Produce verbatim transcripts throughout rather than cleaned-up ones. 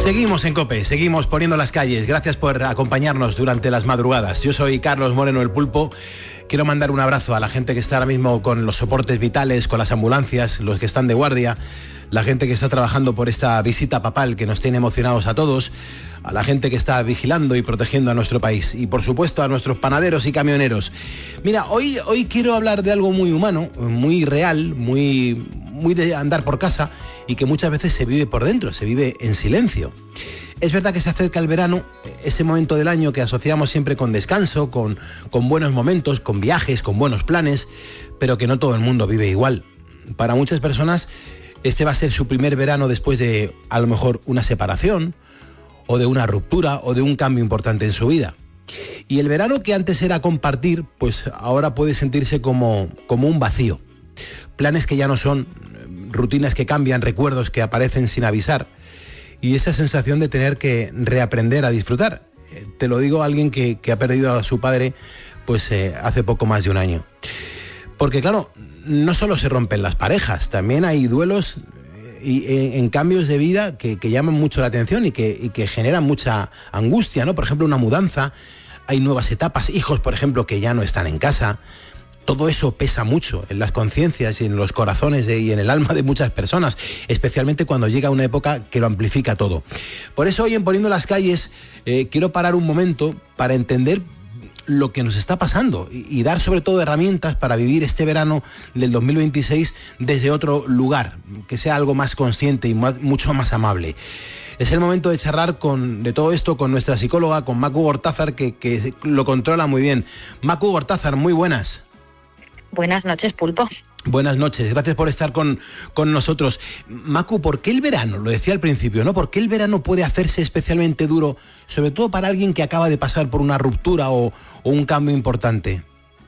Seguimos en COPE, seguimos poniendo las calles. Gracias por acompañarnos durante las madrugadas. Yo soy Carlos Moreno, el Pulpo. Quiero mandar un abrazo a la gente que está ahora mismo con los soportes vitales, con las ambulancias, los que están de guardia, la gente que está trabajando por esta visita papal que nos tiene emocionados a todos, a la gente que está vigilando y protegiendo a nuestro país y, por supuesto, a nuestros panaderos y camioneros. Mira, hoy, hoy quiero hablar de algo muy humano, muy real, muy, muy de andar por casa y que muchas veces se vive por dentro, se vive en silencio. Es verdad que se acerca el verano, ese momento del año que asociamos siempre con descanso, con, con buenos momentos, con viajes, con buenos planes, pero que no todo el mundo vive igual. Para muchas personas, este va a ser su primer verano después de, a lo mejor, una separación, o de una ruptura, o de un cambio importante en su vida. Y el verano que antes era compartir, pues ahora puede sentirse como, como un vacío. Planes que ya no son, rutinas que cambian, recuerdos que aparecen sin avisar, y esa sensación de tener que reaprender a disfrutar. Te lo digo a alguien que, que ha perdido a su padre pues eh, hace poco más de un año. Porque claro, no solo se rompen las parejas, también hay duelos y en, en cambios de vida que, que llaman mucho la atención y que, y que generan mucha angustia, ¿no? Por ejemplo, una mudanza, hay nuevas etapas, hijos, por ejemplo, que ya no están en casa. Todo eso pesa mucho en las conciencias y en los corazones de, y en el alma de muchas personas, especialmente cuando llega una época que lo amplifica todo. Por eso hoy en Poniendo las Calles eh, quiero parar un momento para entender lo que nos está pasando y, y dar sobre todo herramientas para vivir este verano del dos mil veintiséis desde otro lugar, que sea algo más consciente y más, mucho más amable. Es el momento de charlar con, de todo esto con nuestra psicóloga, con Macu Gortázar, que, que lo controla muy bien. Macu Gortázar, muy buenas. Buenas noches, Pulpo. Buenas noches, gracias por estar con, con nosotros. Macu, ¿por qué el verano? Lo decía al principio, ¿no? ¿Por qué el verano puede hacerse especialmente duro, sobre todo para alguien que acaba de pasar por una ruptura o, o un cambio importante?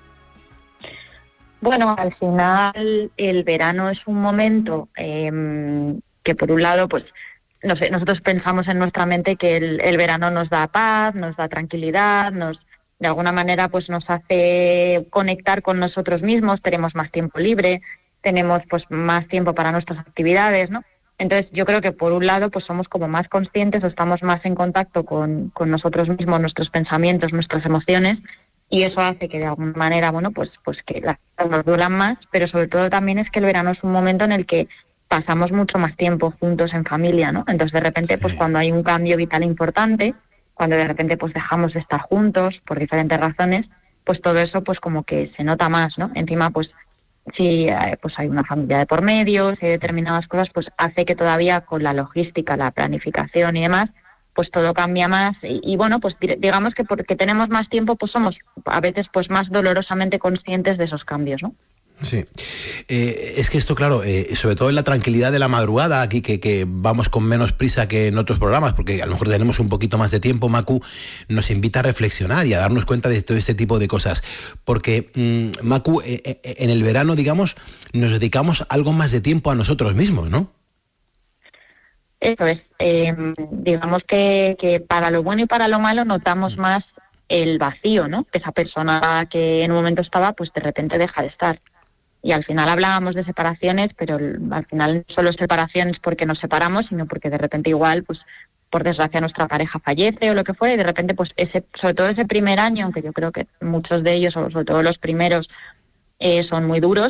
Bueno, al final el verano es un momento eh, que por un lado, pues, no sé, nosotros pensamos en nuestra mente que el, el verano nos da paz, nos da tranquilidad, nos... de alguna manera pues nos hace conectar con nosotros mismos, tenemos más tiempo libre, tenemos pues más tiempo para nuestras actividades, ¿no? Entonces yo creo que por un lado pues somos como más conscientes o estamos más en contacto con, con nosotros mismos, nuestros pensamientos, nuestras emociones, y eso hace que de alguna manera, bueno, pues, pues que las cosas nos duran más, pero sobre todo también es que el verano es un momento en el que pasamos mucho más tiempo juntos en familia, ¿no? Entonces de repente pues cuando hay un cambio vital importante, cuando de repente pues dejamos de estar juntos por diferentes razones, pues todo eso pues como que se nota más, ¿no? Encima pues si eh, pues hay una familia de por medio, si hay determinadas cosas, pues hace que todavía con la logística, la planificación y demás, pues todo cambia más y, y bueno, pues digamos que porque tenemos más tiempo pues somos a veces pues más dolorosamente conscientes de esos cambios, ¿no? Sí, eh, es que esto, claro, eh, sobre todo en la tranquilidad de la madrugada, aquí que, que vamos con menos prisa que en otros programas, porque a lo mejor tenemos un poquito más de tiempo, Macu, nos invita a reflexionar y a darnos cuenta de todo este tipo de cosas. Porque, mmm, Macu, eh, eh, en el verano, digamos, nos dedicamos algo más de tiempo a nosotros mismos, ¿no? Eso es, eh, digamos que, que para lo bueno y para lo malo notamos más el vacío, ¿no? Esa persona que en un momento estaba, pues de repente deja de estar. Y al final hablábamos de separaciones, pero al final no solo separaciones porque nos separamos, sino porque de repente igual, pues por desgracia nuestra pareja fallece o lo que fuera, y de repente, pues ese, sobre todo ese primer año, aunque yo creo que muchos de ellos, o sobre todo los primeros, eh, son muy duros,